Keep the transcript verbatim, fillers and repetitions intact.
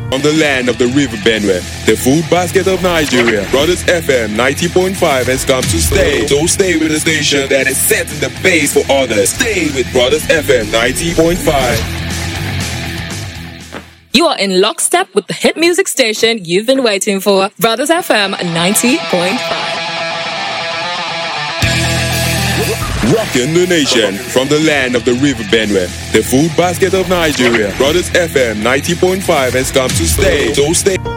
From the land of the river Benue, the food basket of Nigeria, Brothers F M ninety point five has come to stay. So stay with the station that is setting the pace for others. Stay with Brothers F M ninety point five. You are in lockstep with the hit music station you've been waiting for, Brothers F M ninety point five. Rocking the nation from the land of the river Benue, the food basket of Nigeria, Brothers F M ninety point five has come to stay. So stay.